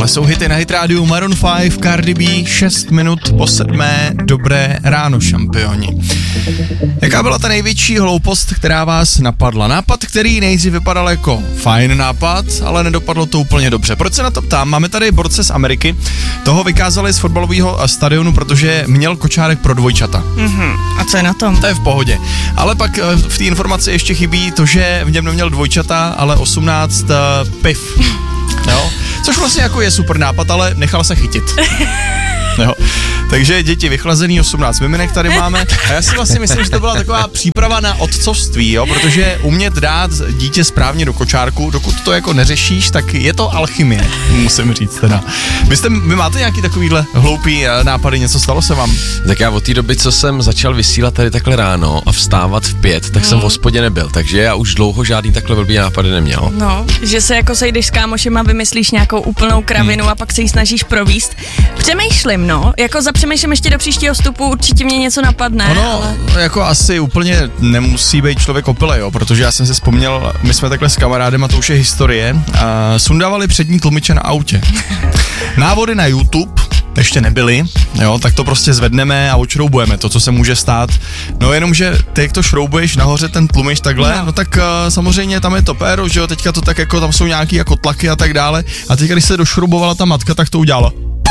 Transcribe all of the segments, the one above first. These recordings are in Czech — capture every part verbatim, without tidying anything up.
Tohle jsou hity na Hit rádiu Maroon pět, Cardi B, šest minut po sedmé, dobré ráno, šampioni. Jaká byla ta největší hloupost, která vás napadla? Nápad, který nejdřív vypadal jako fajn nápad, ale nedopadlo to úplně dobře. Proč se na to ptám? Máme tady borce z Ameriky, toho vykázali z fotbalového stadionu, protože měl kočárek pro dvojčata. Mm-hmm. A co je na tom? To je v pohodě. Ale pak v té informaci ještě chybí to, že v něm neměl dvojčata, ale osmnáct uh, piv. Jo? Což vlastně jako je super nápad, ale nechal se chytit. Jo. Takže děti vychlazený, osmnáct miminek tady máme. A já si vlastně myslím, že to byla taková příprava na otcovství, jo, protože umět dát dítě správně do kočárku, dokud to jako neřešíš, tak je to alchymie, musím říct teda. Vy, jste, vy máte nějaký takovýhle hloupý nápady, něco stalo se vám? Tak já od té doby, co jsem začal vysílat tady takhle ráno a vstávat v pět, tak hmm. jsem v hospodě nebyl, takže já už dlouho žádný takhle blbý nápady neměl. No, že se jako sejdeš s kámošem a vymyslíš nějakou úplnou kravinu hmm. a pak se ji snažíš províst. Přemýšlím, no, jako zapřemýšlím ještě do příštího vstupu, určitě mě něco napadne. Ono, ale... jako asi úplně nemusí být člověk opilej, jo, protože já jsem si vzpomněl, my jsme takhle s kamarádem, a to už je historie, a sundávali přední tlumiče na autě. Návody na YouTube ještě nebyly, jo, tak to prostě zvedneme a odšroubujeme to, co se může stát. No jenomže ty, jak to šroubuješ nahoře ten tlumič takhle, no, no tak uh, samozřejmě tam je to péro, že jo, teďka to tak jako, tam jsou nějaký jako tlaky a tak dále, a teďka, když se došroubovala ta matka, tak to udělala.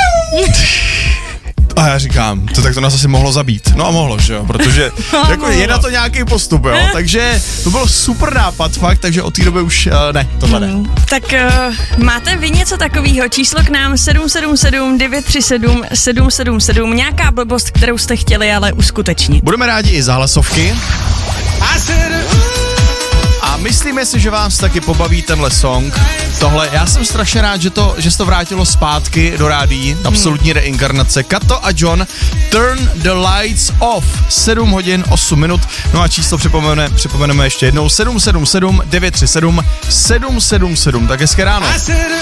A já říkám, to tak to nás asi mohlo zabít. No a mohlo, že jo, protože jako je na to nějaký postup, jo, takže to bylo super nápad, fakt, takže od té doby už uh, ne, tohle ne. Hmm, tak uh, máte vy něco takového, číslo k nám sedm sedm sedm devět tři sedm sedm sedm sedm, nějaká blbost, kterou jste chtěli ale uskutečnit. Budeme rádi i za hlasovky. A myslíme si, že vás taky pobaví tenhle song. Tohle, já jsem strašně rád, že to, že se to vrátilo zpátky do rádií, absolutní hmm. reinkarnace. Kato a John, Turn the Lights Off, sedm hodin osm minut, no a číslo připomeneme, připomeneme ještě jednou, sedm sedm sedm devět tři sedm sedm sedm sedm, tak hezké ráno.